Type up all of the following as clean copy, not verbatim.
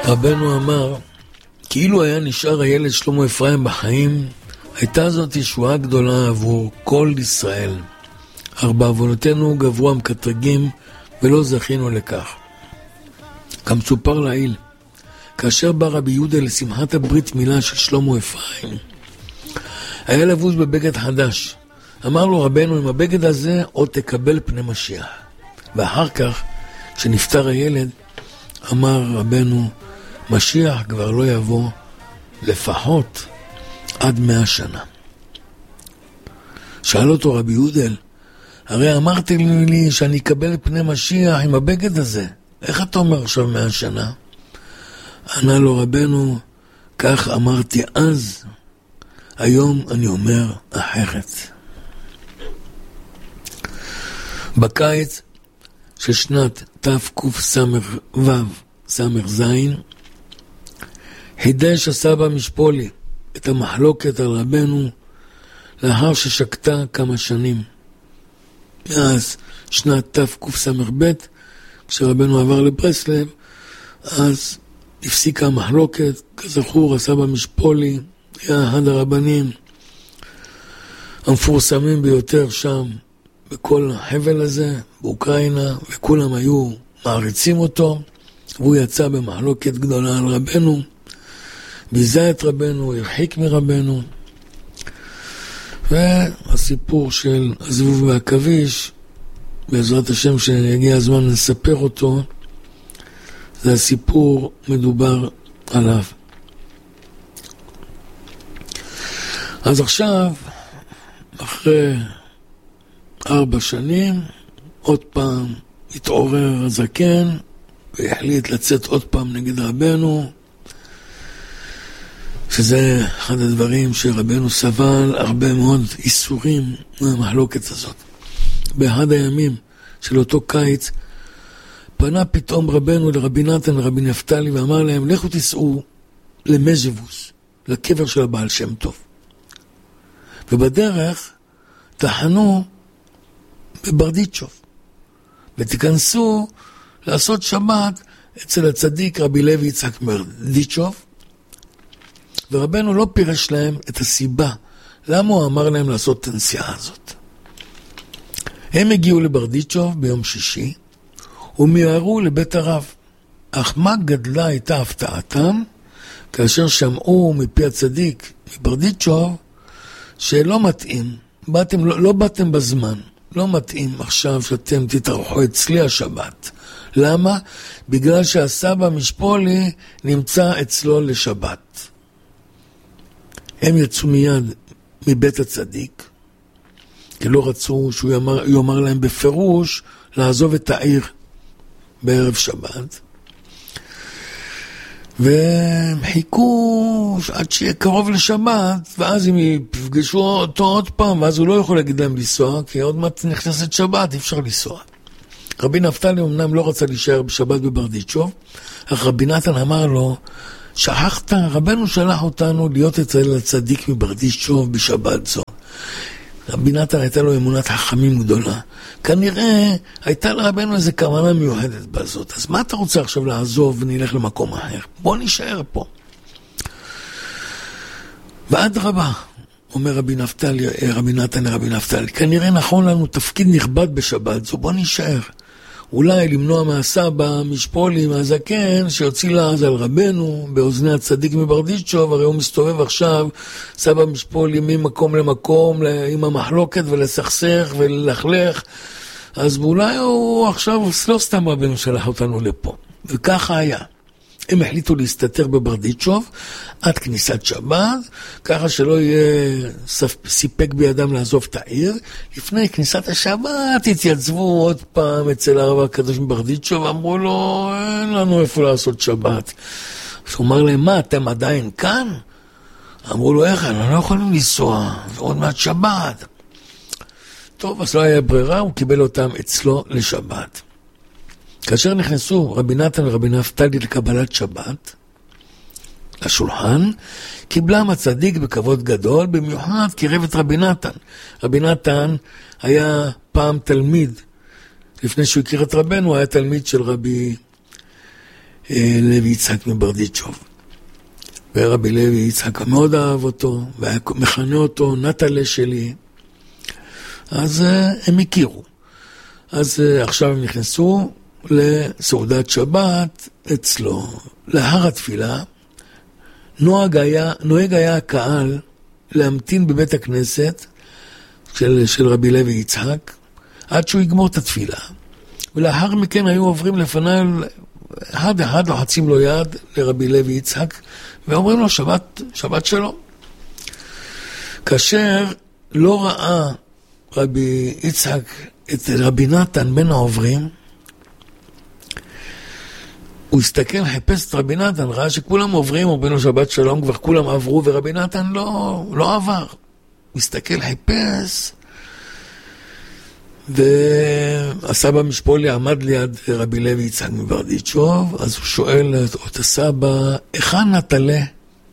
רבנו אמר, כאילו היה נשאר הילד שלמה אפרים בחיים, הייתה זאת ישועה גדולה עבור כל ישראל. אך בעוונותינו גברו המקטרגים ולא זכינו לכך. כמצופר לעיל, כאשר בא רבי יהודה לשמחת הברית מילה של שלמה אפרים, היה לבוש בבגד חדש. אמר לו רבנו, עם הבגד הזה עוד תקבל פני משיח. ואחר כך, כשנפטר הילד, אמר רבנו, משיח כבר לא יבוא לפחות עד 100 שנה. שאל אותו רבי יהודל, הרי אמרתי לי שאני אקבל פני משיח עם הבגד הזה. איך אתה אומר עכשיו 100 שנה? ענה לו רבנו, כך אמרתי אז, היום אני אומר אחרת. בקיץ של שנת תקס"ו ס"ז חידש הסבא משפולי את המחלוקת על רבנו לאחר ששקטה כמה שנים. מאז שנת תקס"ב, כשרבנו עבר לברסלב, אז הפסיקה המחלוקת. כזכור, הסבא משפולי היה אחד הרבנים המפורסמים ביותר שם בכל החבל הזה, באוקראינה, וכולם היו מעריצים אותו, והוא יצא במחלוקת גדולה על רבנו, ביזה את רבנו, הרחיק מרבנו, והסיפור של הזבוב והכביש, בעזרת השם שיגיע הזמן לספר אותו, זה הסיפור מדובר עליו. אז עכשיו, אחרי 4 שנים, עוד פעם התעורר הזקן, והחליט לצאת עוד פעם נגד רבנו, שזה אחד הדברים שרבנו סבל הרבה מאוד איסורים מהמחלוקת הזאת. באחד הימים של אותו קיץ, פנה פתאום רבנו לרבי נתן ורבי נפתלי ואמר להם, לכו תיסעו למז'בוס, לקבר של הבעל שם טוב. ובדרך תחנו בברדיצ'וב, ותיכנסו לעשות שבת אצל הצדיק רבי לוי יצחק ברדיצ'וב, ורבנו לא פירש להם את הסיבה למה הוא אמר להם לעשות את הנסיעה הזאת. הם הגיעו לברדיצ'וב ביום שישי, ומיהרו לבית הרב. אך מה גדלה הייתה הפתעתם, כאשר שמעו מפי הצדיק מברדיצ'וב, שלא מתאים, לא באתם בזמן, לא מתאים עכשיו שאתם תתארחו אצלי השבת. למה? בגלל שהסבא משפולי נמצא אצלו לשבת. הם יצאו מיד מבית הצדיק, כי לא רצו שהוא יאמר להם בפירוש לעזוב את העיר בערב שבת. והם חיכו עד שיהיה קרוב לשבת, ואז הם יפגשו אותו עוד פעם, ואז הוא לא יכול להגיד להם לנסוע, כי עוד מעט נכנסת שבת, אי אפשר לנסוע. רבי נפתלי אמנם לא רצה להישאר בשבת בברדיצ'וב, אך רבי נתן אמר לו, שכחת, רבנו שלח אותנו להיות אצל הצדיק מברדיצ'וב בשבת זו. רבי נתן הייתה לו אמונת חכמים גדולה. כנראה הייתה לרבנו איזו כוונה מיוחדת בזאת. אז מה אתה רוצה עכשיו לעזוב ונלך למקום אחר? בוא נשאר פה. ועד רבה, אומר רבי נתן לרבי נפתלי, כנראה נכון לנו תפקיד נכבד בשבת זו, בוא נשאר. אולי למנוע מהסבא משפולי, מהזקן, שיוציא לעז על רבנו באוזני הצדיק מברדיצ'וב, הרי הוא מסתובב עכשיו, סבא משפולי ממקום למקום, עם המחלוקת ולסכסך וללכלך, אז אולי הוא עכשיו לא סתם רבנו שלח אותנו לפה. וככה היה. הם החליטו להסתתר בברדיצ'וב עד כניסת שבת, ככה שלא יהיה סיפק בידם לעזוב את העיר. לפני כניסת השבת התייצבו עוד פעם אצל הרב הקדוש בברדיצ'וב, אמרו לו, אין לנו איפה לעשות שבת. אז הוא אמר להם, מה, אתם עדיין כאן? אמרו לו, איך, אנחנו לא יכולים לנסוע, ועוד מעט שבת. טוב, אז לא היה ברירה, הוא קיבל אותם אצלו לשבת. כאשר נכנסו רבי נתן ורבי נפתלי לקבלת שבת, לשולחן, קיבלם הצדיק בכבוד גדול, במיוחד קירב את רבי נתן. רבי נתן היה פעם תלמיד, לפני שהוא הכיר את רבנו, היה תלמיד של רבי לוי יצחק מברדיצ'וב. ורבי לוי יצחק מאוד אהב אותו, והיה מכנה אותו נטלה שלי. אז הם הכירו. אז עכשיו הם נכנסו לסעודת שבת אצלו, להר התפילה. נוהג היה הקהל להמתין בבית הכנסת של רבי לוי יצחק, עד שהוא יגמור את התפילה. ולאחר מכן היו עוברים לפניו, אחד לוחצים לו יד לרבי לוי יצחק, ואומרים לו שבת שלום. כאשר לא ראה רבי יצחק את רבי נתן בין העוברים, הוא הסתכל, חיפש את רבי נתן, ראה שכולם עוברים, אומרים לו שבת שלום, כבר כולם עברו, ורבי נתן לא עבר. הוא הסתכל, חיפש, והסבא משפולי עמד ליד רבי לוי יצחק מברדיצ'וב, אז הוא שואל את הסבא, היכן נטלה?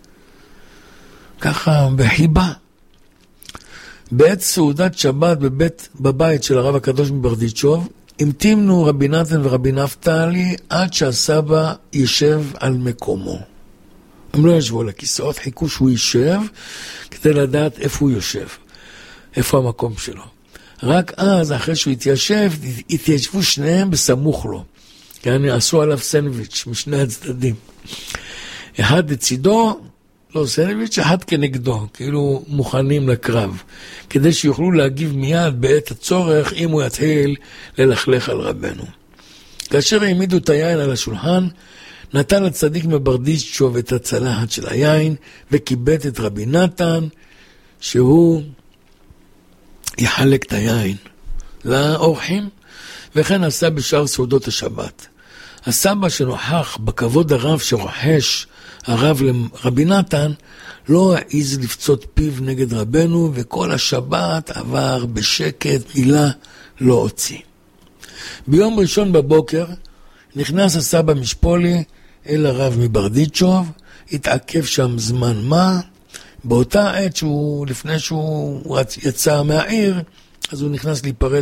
ככה בחיבה. בעת סעודת שבת בבית של הרב הקדוש מברדיצ'וב, המתינו רבי נתן ורבי נפתלי עד שהסבא יישב על מקומו. הם לא ישבו על הכיסאות, חיכו שהוא יישב כדי לדעת איפה הוא יושב, איפה המקום שלו. רק אז, אחרי שהוא התיישבו שניהם בסמוך לו. כי עשו עליו סנדוויץ' משני הצדדים. אחד לצידו, לא סנדוויץ', אחד כנגדו, כאילו מוכנים לקרב, כדי שיוכלו להגיב מיד בעת הצורך אם הוא יתחיל ללכלך על רבנו. כאשר העמידו את היין על השולחן, נתן הצדיק מברדיצ'וב את הצלחת של היין, וקיבט את רבי נתן, שהוא יחלק את היין לאורחים, וכן עשה בשאר סעודות השבת. הסבא שנוכח בכבוד הרב שרוחש הרב לרבי נתן, לא העיז לפצות פיו נגד רבנו, וכל השבת עבר בשקט, מילה לא הוציא. ביום ראשון בבוקר נכנס הסבא משפולי אל הרב מברדיצ'וב, התעכב שם זמן מה, באותה עת לפני שהוא יצא מהעיר, אז הוא נכנס להיפרד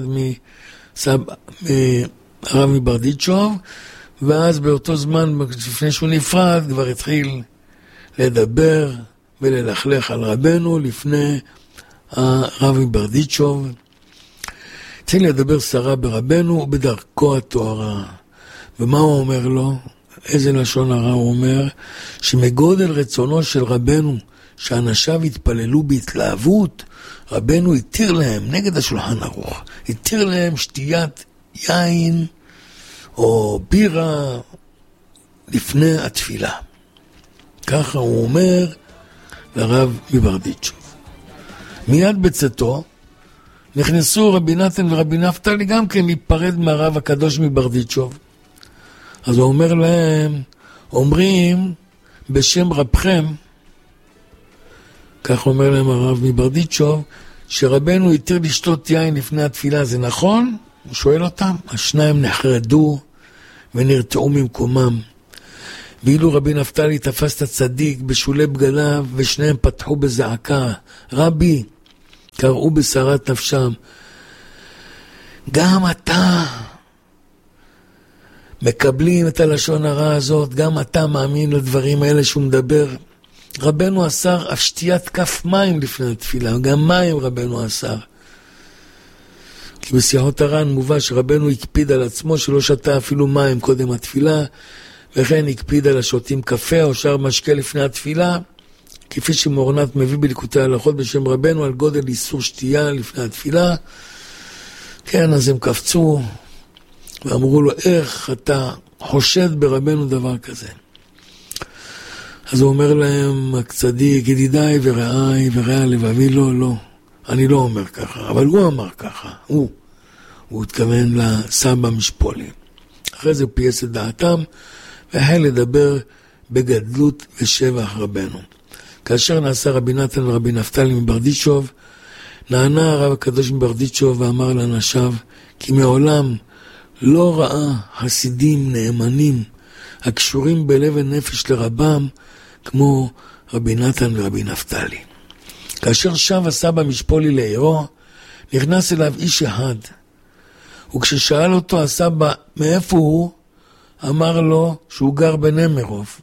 מהרב מברדיצ'וב, ואז באותו זמן, לפני שהוא נפרד, כבר התחיל לדבר וללכלך על רבנו לפני הרב מברדיצ'וב. התחיל לדבר שרה ברבנו ובדרכו התוארה. ומה הוא אומר לו? איזה לשון הרע הוא אומר? שמגודל רצונו של רבנו, שאנשיו התפללו בהתלהבות, רבנו התיר להם, נגד השולחן ערוך, התיר להם שתיית יין או בירה לפני התפילה. ככה הוא אומר לרב מברדיצ'וב. מיד בצאתו נכנסו רבי נתן ורבי נפתלי גם כן להיפרד מהרב הקדוש מברדיצ'וב. אז הוא אומר להם, אומרים בשם רבכם, כך אומר להם הרב מברדיצ'וב, שרבנו התיר לשתות יין לפני התפילה, זה נכון? הוא שואל אותם, השניים נחרדו ונרתעו ממקומם. ואילו רבי נפתלי תפס את הצדיק בשולי בגליו, ושניהם פתחו בזעקה, רבי, קראו בסערת נפשם, גם אתה מקבלים את הלשון הרע הזאת, גם אתה מאמין לדברים האלה שהוא מדבר. רבנו אסר אף שתיית כף מים לפני התפילה, גם מים רבנו אסר. כי בשיחות הר"ן מובא שרבנו הקפיד על עצמו שלא שתה אפילו מים קודם התפילה, וכן הקפיד על השותים קפה או שאר משקה לפני התפילה, כפי שמורנת מביא בליקוטי ההלכות בשם רבנו על גודל איסור שתייה לפני התפילה. כן, אז הם קפצו ואמרו לו, איך אתה חושד ברבנו דבר כזה? אז הוא אומר להם, הצדיק, ידידיי ורעיי ורעי לבבי, לא, אני לא אומר ככה, אבל הוא אמר ככה, הוא התכוון לסבא משפולי. אחרי זה הוא פייס את דעתם, והחל לדבר בגדלות ושבח רבנו. כאשר נעשה רבי נתן ורבי נפתלי מברדיצ'וב, נענה הרב הקדוש מברדיצ'וב ואמר לאנשיו, כי מעולם לא ראה חסידים נאמנים, הקשורים בלב ונפש לרבם, כמו רבי נתן ורבי נפתלי. כאשר שב הסבא משפולי לעירו, נכנס אליו איש אחד, וכששאל אותו הסבא מאיפה הוא, אמר לו שהוא גר בנמרוב.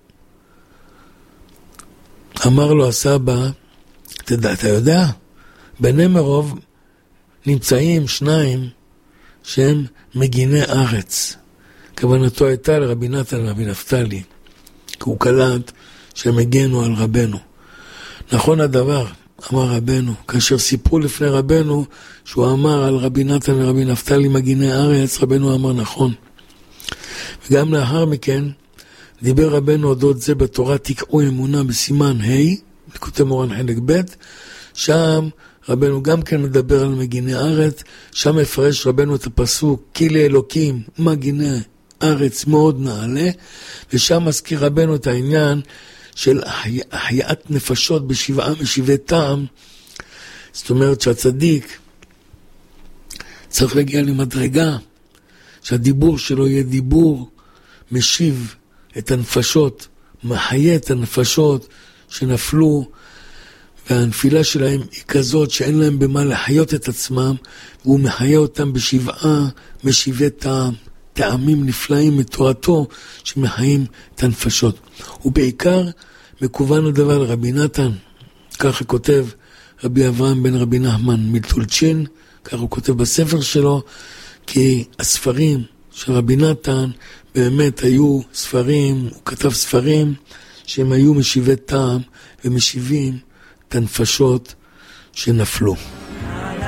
אמר לו הסבא, אתה יודע, בנמרוב נמצאים שניים שהם מגיני ארץ. כוונתו הייתה לרבי נתן ורבי נפתלי, כי הוא קלט שהם הגנו על רבנו. נכון הדבר, אמר רבנו, כאשר סיפרו לפני רבנו שהוא אמר על רבי נתן ורבי נפתלי מגיני ארץ, רבנו אמר נכון. וגם לאחר מכן דיבר רבנו אודות זה בתורה תקעו אמונה בסימן ה' לקוטי מורן חלק ב', שם רבנו גם כן מדבר על מגיני ארץ, שם מפרש רבנו את הפסוק כי לאלוקים מגיני ארץ מאוד נעלה, ושם מזכיר רבנו את העניין של החייאת נפשות בשבעה משיבי טעם. זאת אומרת שהצדיק צריך להגיע למדרגה שהדיבור שלו יהיה דיבור משיב את הנפשות, מחיה את הנפשות שנפלו, והנפילה שלהם היא כזאת שאין להם במה לחיות את עצמם, והוא מחיה אותם בשבעה משיבי טעם, טעמים נפלאים מתורתו שמחיים את הנפשות. ובעיקר מקוון הדבר לרבי נתן, ככה כותב רבי אברהם בן רבי נחמן מטולצ'ין, ככה הוא כותב בספר שלו, כי הספרים של רבי נתן באמת היו ספרים, הוא כתב ספרים שהם היו משיבי טעם ומשיבים את הנפשות שנפלו.